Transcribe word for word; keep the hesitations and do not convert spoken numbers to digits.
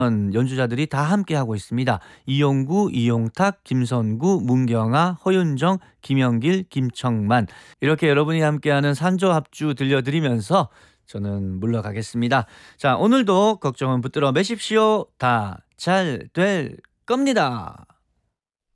연주자들이 다 함께하고 있습니다. 이용구, 이용탁, 김선구, 문경아, 허윤정, 김영길, 김청만 이렇게 여러분이 함께하는 산조합주 들려드리면서 저는 물러가겠습니다. 자, 오늘도 걱정은 붙들어 매십시오. 다 잘 될 겁니다.